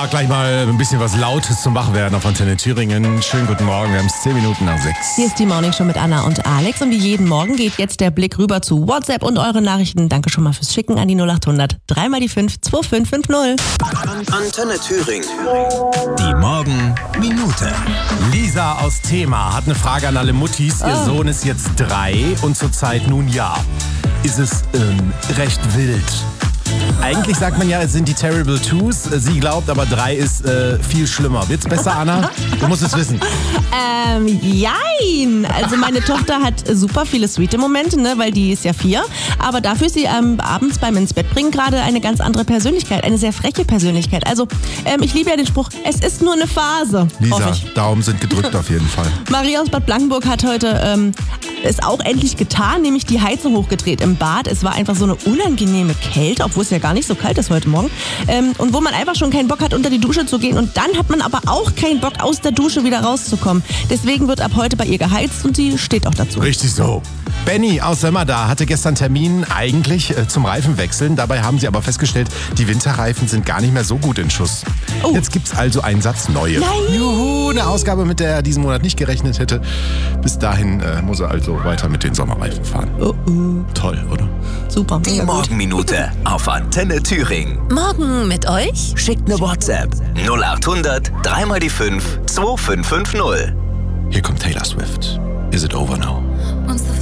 Ja, gleich mal ein bisschen was Lautes zum Wachwerden auf Antenne Thüringen. Schönen guten Morgen, wir haben es 10 Minuten nach 6. Hier ist die Morning Show mit Anna und Alex. Und wie jeden Morgen geht jetzt der Blick rüber zu WhatsApp und eure Nachrichten. Danke schon mal fürs Schicken an die 0800 3 mal die 5 2550. Antenne Thüringen. Die Morgenminute. Lisa aus Thema hat eine Frage an alle Muttis. Ihr Sohn ist jetzt 3 und zurzeit nun ja. Ist es recht wild? Eigentlich sagt man ja, es sind die Terrible Twos. Sie glaubt aber 3 ist viel schlimmer. Wird's besser, Anna? Du musst es wissen. Jein. Also meine Tochter hat super viele sweete Momente, ne, weil die ist ja 4. Aber dafür ist sie abends beim ins Bett bringen gerade eine ganz andere Persönlichkeit, eine sehr freche Persönlichkeit. Also ich liebe ja den Spruch, es ist nur eine Phase. Lisa, Daumen sind gedrückt auf jeden Fall. Maria aus Bad Blankenburg hat heute es auch endlich getan, nämlich die Heizung hochgedreht im Bad. Es war einfach so eine unangenehme Kälte, obwohl es ja gar nicht so kalt ist heute Morgen. Und wo man einfach schon keinen Bock hat, unter die Dusche zu gehen. Und dann hat man aber auch keinen Bock, aus der Dusche wieder rauszukommen. Deswegen wird ab heute bei ihr geheizt und sie steht auch dazu. Richtig so. Benny aus Sömmerda hatte gestern Termin eigentlich zum Reifenwechseln. Dabei haben sie aber festgestellt, die Winterreifen sind gar nicht mehr so gut in Schuss. Oh. Jetzt gibt's also einen Satz neue. Nein. Juhu, eine Ausgabe, mit der er diesen Monat nicht gerechnet hätte. Bis dahin muss er also weiter mit den Sommerreifen fahren. Toll, oder? Super. Die Morgenminute auf Antenne Thüringen. Morgen mit euch? Schickt eine WhatsApp 0800 3 mal die 5 2550. Hier kommt Taylor Swift. Is it over now? Once the